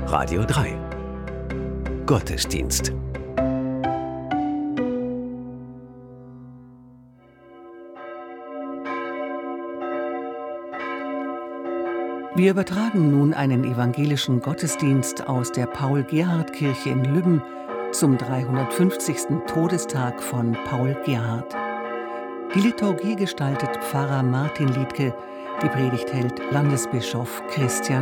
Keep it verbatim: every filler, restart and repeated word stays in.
Radio drei. Gottesdienst. Wir übertragen nun einen evangelischen Gottesdienst aus der Paul-Gerhardt-Kirche in Lübben zum dreihundertfünfzigsten Todestag von Paul Gerhardt. Die Liturgie gestaltet Pfarrer Martin Liedtke, die Predigt hält Landesbischof Christian